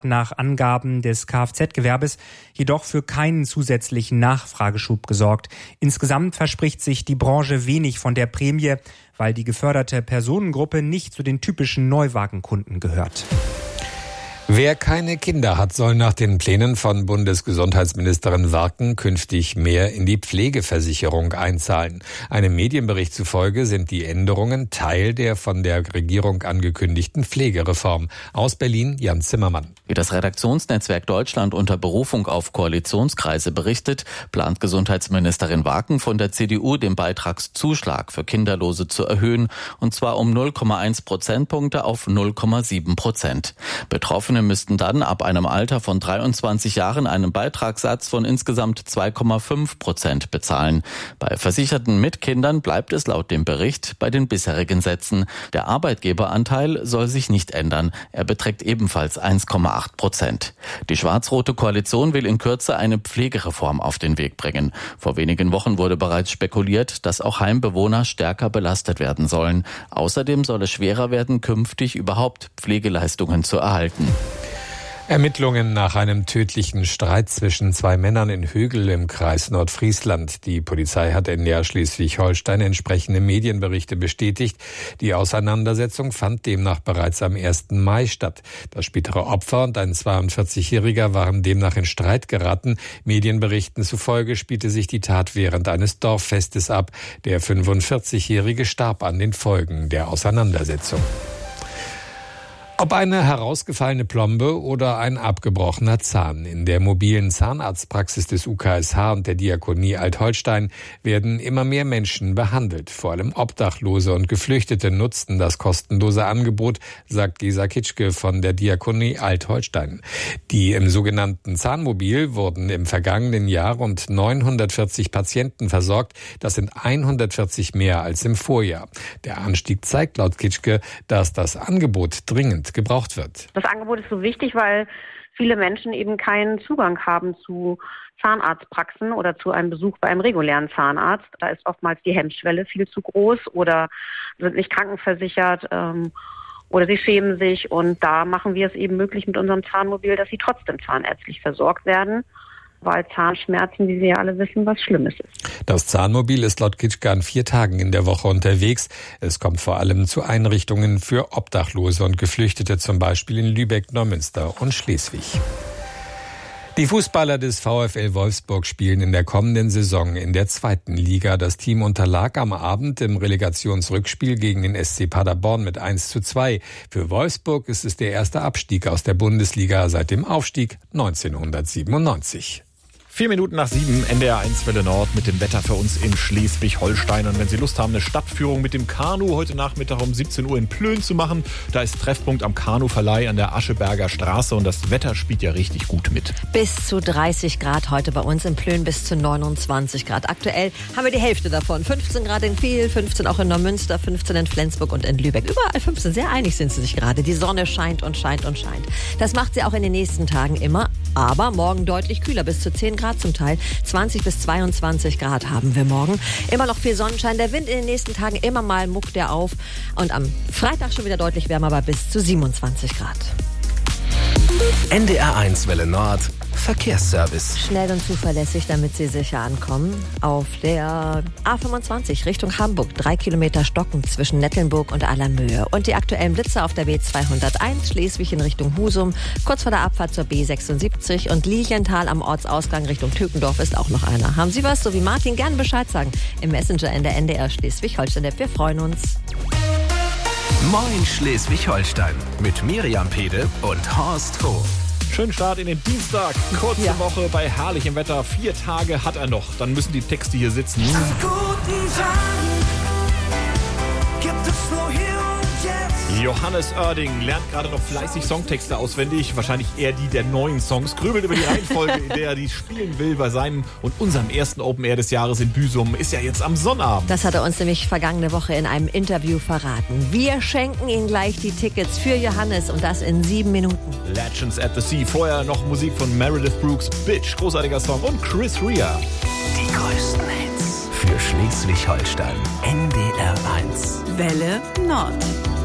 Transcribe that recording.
nach Angaben des Kfz-Gewerbes jedoch für keinen zusätzlichen Nachfrageschub gesorgt. Insgesamt verspricht sich die Branche wenig von der Prämie, weil die geförderte Personengruppe nicht zu den typischen Neuwagenkunden gehört. Wer keine Kinder hat, soll nach den Plänen von Bundesgesundheitsministerin Warken künftig mehr in die Pflegeversicherung einzahlen. Einem Medienbericht zufolge sind die Änderungen Teil der von der Regierung angekündigten Pflegereform. Aus Berlin, Jan Zimmermann. Wie das Redaktionsnetzwerk Deutschland unter Berufung auf Koalitionskreise berichtet, plant Gesundheitsministerin Warken von der CDU den Beitragszuschlag für Kinderlose zu erhöhen, und zwar um 0,1 Prozentpunkte auf 0,7%. Betroffene müssten dann ab einem Alter von 23 Jahren einen Beitragssatz von insgesamt 2,5% bezahlen. Bei Versicherten mit Kindern bleibt es laut dem Bericht bei den bisherigen Sätzen. Der Arbeitgeberanteil soll sich nicht ändern. Er beträgt ebenfalls 1,8%. Die schwarz-rote Koalition will in Kürze eine Pflegereform auf den Weg bringen. Vor wenigen Wochen wurde bereits spekuliert, dass auch Heimbewohner stärker belastet werden sollen. Außerdem soll es schwerer werden, künftig überhaupt Pflegeleistungen zu erhalten. Ermittlungen nach einem tödlichen Streit zwischen zwei Männern in Högl im Kreis Nordfriesland. Die Polizei hat NDR Schleswig-Holstein entsprechende Medienberichte bestätigt. Die Auseinandersetzung fand demnach bereits am 1. Mai statt. Das spätere Opfer und ein 42-Jähriger waren demnach in Streit geraten. Medienberichten zufolge spielte sich die Tat während eines Dorffestes ab. Der 45-Jährige starb an den Folgen der Auseinandersetzung. Ob eine herausgefallene Plombe oder ein abgebrochener Zahn. In der mobilen Zahnarztpraxis des UKSH und der Diakonie Alt-Holstein werden immer mehr Menschen behandelt. Vor allem Obdachlose und Geflüchtete nutzten das kostenlose Angebot, sagt Gesa Kitschke von der Diakonie Alt-Holstein. Die im sogenannten Zahnmobil wurden im vergangenen Jahr rund 940 Patienten versorgt. Das sind 140 mehr als im Vorjahr. Der Anstieg zeigt laut Kitschke, dass das Angebot dringend gebraucht wird. Das Angebot ist so wichtig, weil viele Menschen eben keinen Zugang haben zu Zahnarztpraxen oder zu einem Besuch bei einem regulären Zahnarzt. Da ist oftmals die Hemmschwelle viel zu groß oder sind nicht krankenversichert oder sie schämen sich. Und da machen wir es eben möglich mit unserem Zahnmobil, dass sie trotzdem zahnärztlich versorgt werden, weil Zahnschmerzen, wie Sie ja alle wissen, was Schlimmes ist. Das Zahnmobil ist laut Kitschke an 4 Tagen in der Woche unterwegs. Es kommt vor allem zu Einrichtungen für Obdachlose und Geflüchtete, zum Beispiel in Lübeck, Neumünster und Schleswig. Die Fußballer des VfL Wolfsburg spielen in der kommenden Saison in der 2. Liga. Das Team unterlag am Abend im Relegationsrückspiel gegen den SC Paderborn mit 1:2. Für Wolfsburg ist es der erste Abstieg aus der Bundesliga seit dem Aufstieg 1997. 7:04, NDR 1 Welle Nord mit dem Wetter für uns in Schleswig-Holstein. Und wenn Sie Lust haben, eine Stadtführung mit dem Kanu heute Nachmittag um 17 Uhr in Plön zu machen, da ist Treffpunkt am Kanuverleih an der Ascheberger Straße und das Wetter spielt ja richtig gut mit. Bis zu 30 Grad heute bei uns in Plön, bis zu 29 Grad. Aktuell haben wir die Hälfte davon. 15 Grad in Kiel, 15 auch in Neumünster, 15 in Flensburg und in Lübeck. Überall 15, sehr einig sind sie sich gerade. Die Sonne scheint und scheint und scheint. Das macht sie auch in den nächsten Tagen immer, aber morgen deutlich kühler, bis zu 10 Grad zum Teil. 20 bis 22 Grad haben wir morgen. Immer noch viel Sonnenschein. Der Wind in den nächsten Tagen immer mal muckt er auf. Und am Freitag schon wieder deutlich wärmer, aber bis zu 27 Grad. NDR 1 Welle Nord Verkehrsservice. Schnell und zuverlässig, damit Sie sicher ankommen. Auf der A25 Richtung Hamburg 3 Kilometer Stocken zwischen Nettelnburg und Allermöhe. Und die aktuellen Blitze auf der B201 Schleswig in Richtung Husum, kurz vor der Abfahrt zur B76 und Lilienthal am Ortsausgang Richtung Tökendorf ist auch noch einer. Haben Sie was, so wie Martin, gerne Bescheid sagen im Messenger in der NDR Schleswig-Holstein-App. Wir freuen uns. Moin Schleswig-Holstein mit Miriam Pede und Horst Hof. Schönen Start in den Dienstag. Kurze Woche bei herrlichem Wetter. 4 Tage hat er noch. Dann müssen die Texte hier sitzen. An guten Tagen gibt es nur hier und jetzt. Johannes Oerding lernt gerade noch fleißig Songtexte auswendig. Wahrscheinlich eher die der neuen Songs. Grübelt über die Reihenfolge, in der er die spielen will bei seinem und unserem ersten Open Air des Jahres in Büsum. Ist ja jetzt am Sonnabend. Das hat er uns nämlich vergangene Woche in einem Interview verraten. Wir schenken Ihnen gleich die Tickets für Johannes und das in 7 Minuten. Legends at the Sea. Vorher noch Musik von Meredith Brooks, Bitch, großartiger Song, und Chris Rea. Die größten Hits für Schleswig-Holstein. NDR 1 Welle Nord.